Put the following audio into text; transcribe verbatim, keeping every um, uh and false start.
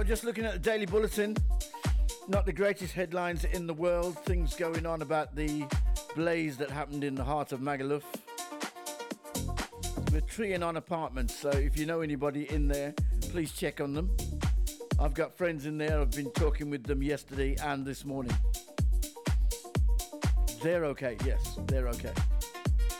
Just looking at the Daily Bulletin, not the greatest headlines in the world. Things going on about the blaze that happened in the heart of Magaluf. We're treeing on apartments, so if you know anybody in there, please check on them. I've got friends in there. I've been talking with them yesterday and this morning. They're okay. Yes, they're okay.